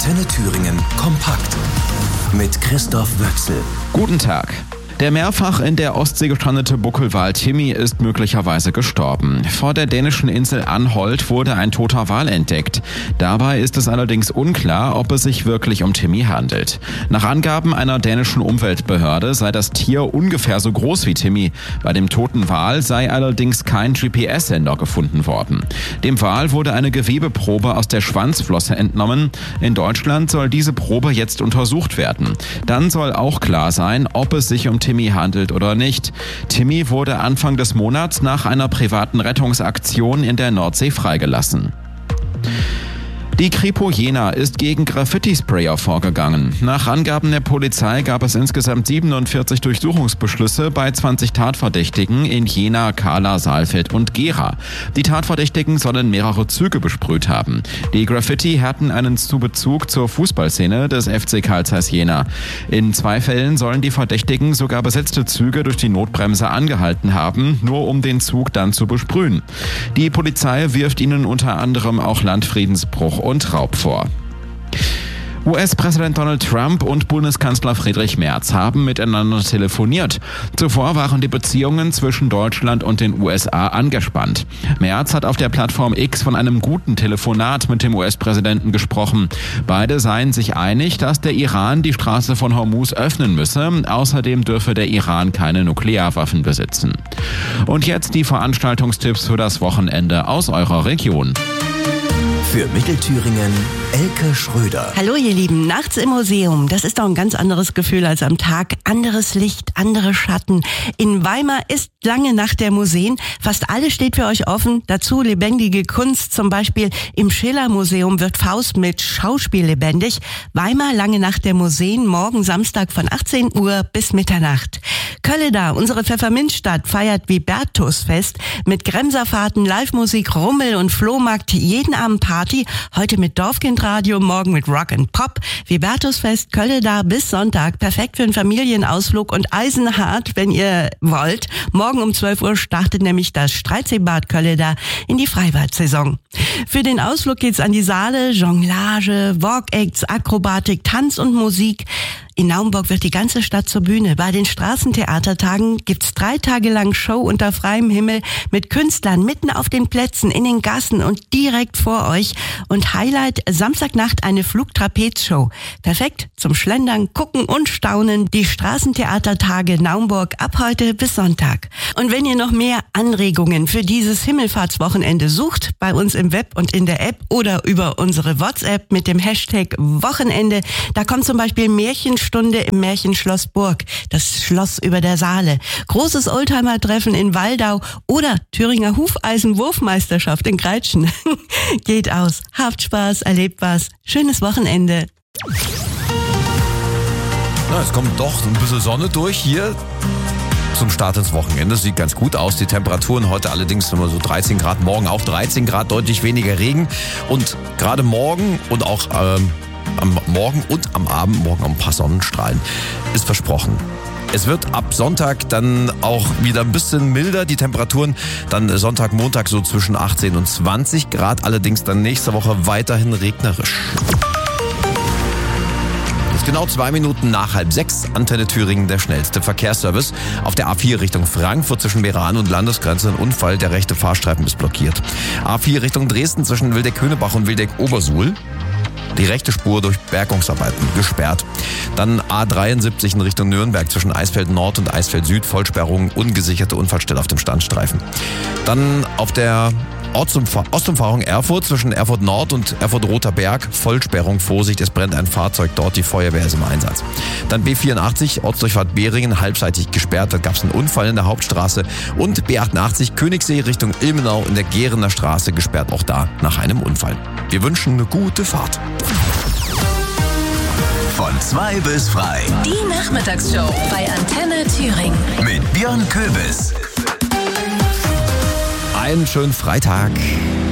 Antenne Thüringen kompakt mit Christoph Wöchsel. Guten Tag. Der mehrfach in der Ostsee gestrandete Buckelwal Timmy ist möglicherweise gestorben. Vor der dänischen Insel Anholt wurde ein toter Wal entdeckt. Dabei ist es allerdings unklar, ob es sich wirklich um Timmy handelt. Nach Angaben einer dänischen Umweltbehörde sei das Tier ungefähr so groß wie Timmy. Bei dem toten Wal sei allerdings kein GPS-Sender gefunden worden. Dem Wal wurde eine Gewebeprobe aus der Schwanzflosse entnommen. In Deutschland soll diese Probe jetzt untersucht werden. Dann soll auch klar sein, ob es sich um Timmy handelt oder nicht. Timmy wurde Anfang des Monats nach einer privaten Rettungsaktion in der Nordsee freigelassen. Die Kripo Jena ist gegen Graffiti-Sprayer vorgegangen. Nach Angaben der Polizei gab es insgesamt 47 Durchsuchungsbeschlüsse bei 20 Tatverdächtigen in Jena, Kahla, Saalfeld und Gera. Die Tatverdächtigen sollen mehrere Züge besprüht haben. Die Graffiti hatten einen Bezug zur Fußballszene des FC Carl Zeiss Jena. In 2 Fällen sollen die Verdächtigen sogar besetzte Züge durch die Notbremse angehalten haben, nur um den Zug dann zu besprühen. Die Polizei wirft ihnen unter anderem auch Landfriedensbruch und Raub vor. US-Präsident Donald Trump und Bundeskanzler Friedrich Merz haben miteinander telefoniert. Zuvor waren die Beziehungen zwischen Deutschland und den USA angespannt. Merz hat auf der Plattform X von einem guten Telefonat mit dem US-Präsidenten gesprochen. Beide seien sich einig, dass der Iran die Straße von Hormuz öffnen müsse. Außerdem dürfe der Iran keine Nuklearwaffen besitzen. Und jetzt die Veranstaltungstipps für das Wochenende aus eurer Region. Für Mittelthüringen Elke Schröder. Hallo ihr Lieben, nachts im Museum, das ist doch ein ganz anderes Gefühl als am Tag. Anderes Licht, andere Schatten. In Weimar ist lange Nacht der Museen. Fast alles steht für euch offen. Dazu lebendige Kunst, zum Beispiel im Schiller-Museum wird Faust mit Schauspiel lebendig. Weimar, lange Nacht der Museen, morgen Samstag von 18 Uhr bis Mitternacht. Kölleda, unsere Pfefferminzstadt, feiert Vibertusfest mit Gremserfahrten, Live-Musik, Rummel und Flohmarkt, jeden Abend Party. Heute mit Dorfkindradio, morgen mit Rock and Pop. Vibertusfest Kölleda bis Sonntag, perfekt für einen Familienausflug und eisenhart, wenn ihr wollt. Morgen um 12 Uhr startet nämlich das Streitseebad Kölleda in die Freibad-Saison. Für den Ausflug geht's an die Saale, Jonglage, Walk-Acts, Akrobatik, Tanz und Musik. In Naumburg wird die ganze Stadt zur Bühne. Bei den Straßentheatertagen gibt's 3 Tage lang Show unter freiem Himmel mit Künstlern mitten auf den Plätzen, in den Gassen und direkt vor euch. Und Highlight, Samstagnacht eine Flugtrapezshow. Perfekt zum Schlendern, Gucken und Staunen. Die Straßentheatertage Naumburg ab heute bis Sonntag. Und wenn ihr noch mehr Anregungen für dieses Himmelfahrtswochenende sucht, bei uns im Web und in der App oder über unsere WhatsApp mit dem Hashtag Wochenende, da kommt zum Beispiel Märchenstunde im Märchenschloss Burg, das Schloss über der Saale, großes Oldtimer-Treffen in Waldau oder Thüringer Hufeisen-Wurfmeisterschaft in Greitschen. Geht aus, habt Spaß, erlebt was, schönes Wochenende. Na, es kommt doch ein bisschen Sonne durch hier zum Start ins Wochenende. Sieht ganz gut aus. Die Temperaturen heute allerdings immer so 13 Grad, morgen auch 13 Grad, deutlich weniger Regen. Und gerade morgen und auch am Morgen und am Abend, morgen ein paar Sonnenstrahlen, ist versprochen. Es wird ab Sonntag dann auch wieder ein bisschen milder, die Temperaturen dann Sonntag, Montag so zwischen 18 und 20 Grad, allerdings dann nächste Woche weiterhin regnerisch. Jetzt genau 2 Minuten nach 5:30, Antenne Thüringen, der schnellste Verkehrsservice. Auf der A4 Richtung Frankfurt zwischen Meran und Landesgrenze ein Unfall, der rechte Fahrstreifen ist blockiert. A4 Richtung Dresden zwischen Wildeck-Hönerbach und Wildeck-Obersuhl. Die rechte Spur durch Bergungsarbeiten gesperrt. Dann A73 in Richtung Nürnberg zwischen Eisfeld Nord und Eisfeld Süd. Vollsperrung, ungesicherte Unfallstelle auf dem Standstreifen. Dann auf der Ostumfahrung Erfurt zwischen Erfurt Nord und Erfurt Roter Berg. Vollsperrung, Vorsicht, es brennt ein Fahrzeug dort, die Feuerwehr ist im Einsatz. Dann B84, Ortsdurchfahrt Beringen, halbseitig gesperrt, da gab es einen Unfall in der Hauptstraße. Und B88, Königssee Richtung Ilmenau in der Gerener Straße, gesperrt auch da nach einem Unfall. Wir wünschen eine gute Fahrt. Von 2 bis frei. Die Nachmittagsshow bei Antenne Thüringen. Mit Björn Köbis. Einen schönen Freitag.